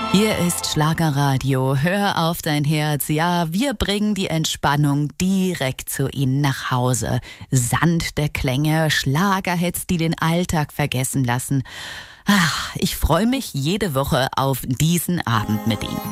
Hier ist Schlagerradio. Hör auf dein Herz. Ja, wir bringen die Entspannung direkt zu Ihnen nach Hause. Sanfte Klänge, Schlagerhits, die den Alltag vergessen lassen. Ach, ich freue mich jede Woche auf diesen Abend mit Ihnen.